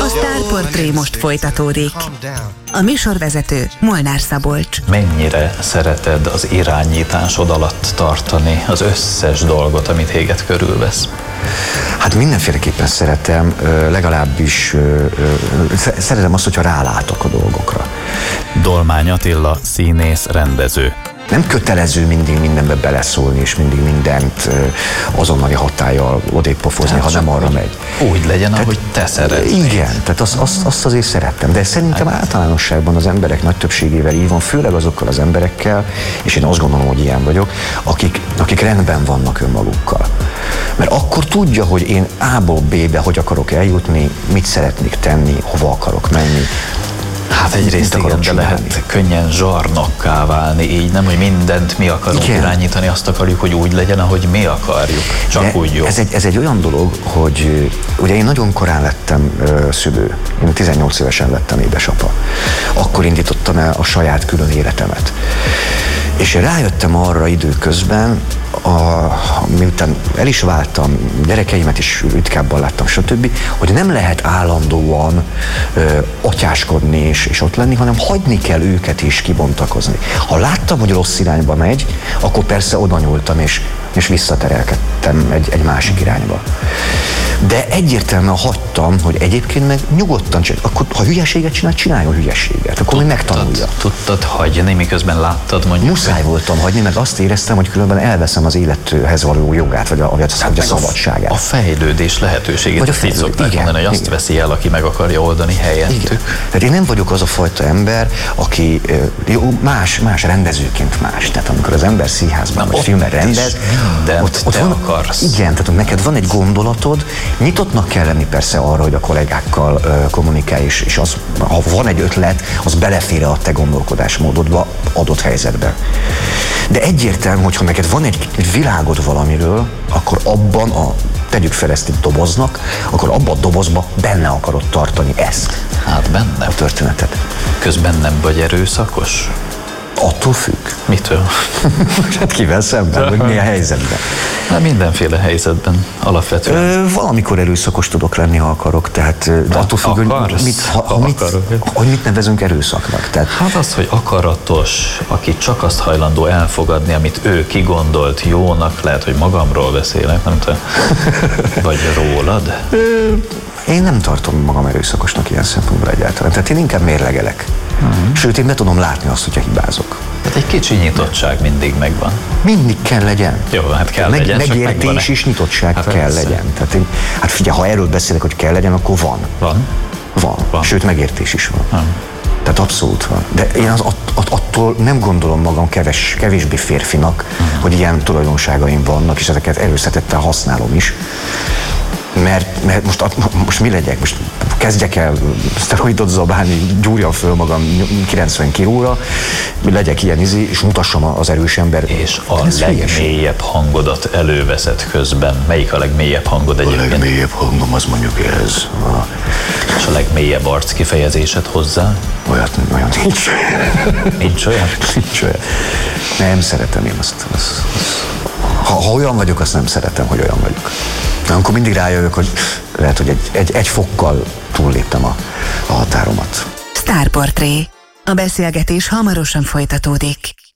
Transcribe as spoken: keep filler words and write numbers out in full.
A Sztárportré most folytatódik. A műsorvezető Molnár Szabolcs. Mennyire szereted az irányításod alatt tartani az összes dolgot, amit téged körülvesz? Hát mindenféleképpen szeretem, legalábbis szeretem azt, hogyha rálátok a dolgokra. Dolmány Attila, színész, rendező. Nem kötelező mindig mindenbe beleszólni, és mindig mindent azonnali hatállyal odébb pofozni, ha nem arra megy. Úgy legyen, tehát, ahogy te szeretnéd. Igen, tehát azt, azt, azt azért szerettem, de szerintem általánosságban az emberek nagy többségével így van, főleg azokkal az emberekkel, és én azt gondolom, hogy ilyen vagyok, akik, akik rendben vannak önmagukkal. Mert akkor tudja, hogy én A-ból B-be hogy akarok eljutni, mit szeretnék tenni, hova akarok menni. Hát egyrészt igen, de lehet könnyen zsarnokká válni, így nem, hogy mindent mi akarunk igen. irányítani, azt akarjuk, hogy úgy legyen, ahogy mi akarjuk, csak de úgy jó. Ez egy, ez egy olyan dolog, hogy ugye én nagyon korán lettem uh, szülő, én tizennyolc évesen lettem édesapa. Akkor indítottam el a saját külön életemet. És én rájöttem arra időközben, a, miután el is váltam, gyerekeimet is ritkábban láttam, stb., hogy nem lehet állandóan ö, atyáskodni és, és ott lenni, hanem hagyni kell őket is kibontakozni. Ha láttam, hogy rossz irányba megy, akkor persze oda nyúltam és, és visszaterelkedtem egy, egy másik irányba. De egyértelműen hagytam, hogy egyébként meg nyugodtan csinálj. Akkor ha hülyeséget csinál, csináljon hülyeséget. Akkor még megtanulja. Tudtad hagyni, miközben láttad mondjuk? Muszáj voltam hagyni, mert azt éreztem, hogy különben elveszem az élethez való jogát, vagy a, vagy a, vagy a szabadságát. A fejlődés lehetőségét. Vagy a fejlődés, így szokták igen, mondani, hogy azt igen. veszi el, aki meg akarja oldani helyettük. Igen. Tehát én nem vagyok az a fajta ember, aki jó, más, más rendezőként más. Tehát amikor az ember színházban vagy filmen rendez, ott, ott van, akarsz. Igen, tehát neked van egy gondolatod, nyitottnak kell lenni persze arra, hogy a kollégákkal uh, kommunikálj, és, és az, ha van egy ötlet, az belefér a te gondolkodásmódodba adott helyzetben. De egyértelmű, hogyha neked van egy, egy világod valamiről, akkor abban a, tegyük fel ezt egy doboznak, akkor abban a dobozban benne akarod tartani ezt. Hát benne. A történetet. Közben nem vagy erőszakos? Attól függ. Mitől? Hát kivel szemben, vagy milyen helyzetben? Hát mindenféle helyzetben, alapvetően. Ö, valamikor erőszakos tudok lenni, ha akarok, tehát de attól függ, hogy mit, ha, ha mit, hogy mit nevezünk erőszaknak. Tehát... Hát az, hogy akaratos, aki csak azt hajlandó elfogadni, amit ő kigondolt jónak, lehet, hogy magamról beszélek, nem te? Vagy rólad? Ö, én nem tartom magam erőszakosnak ilyen szempontból egyáltalán, tehát én inkább mérlegelek. Uh-huh. Sőt, én be tudom látni azt, hogyha hibázok. Tehát egy kicsi nyitottság mindig megvan. Mindig kell legyen. Jó, hát kell Meg, legyen, megértés és nyitottság hát kell persze. legyen. Tehát én, hát figyelj, ha erről beszélek, hogy kell legyen, akkor van. Van? Van. van. Sőt, megértés is van. van. Tehát abszolút van. De én az, att, att, attól nem gondolom magam keves, kevésbé férfinak, uh-huh. hogy ilyen tulajdonságaim vannak, és ezeket erőszatettel használom is. Mert, mert most, most mi legyek? Most kezdjek el szteroidot zabálni, gyúrjam föl magam kilencven kilóra, legyek ilyen izé, és mutassam az erős ember. És a legmélyebb hangodat előveszed közben. Melyik a legmélyebb hangod egyébként? A legmélyebb hangom az mondjuk ez. A... És a legmélyebb arc kifejezésed hozzá? Olyat olyan nincs. Nincs olyan? Nincs olyan. Nem szeretem én azt. azt, azt. Ha, ha olyan vagyok, azt nem szeretem, hogy olyan vagyok. De amikor mindig rájövök, hogy lehet, hogy egy, egy, egy fokkal túlléptem a, a határomat. Sztárportré. A beszélgetés hamarosan folytatódik.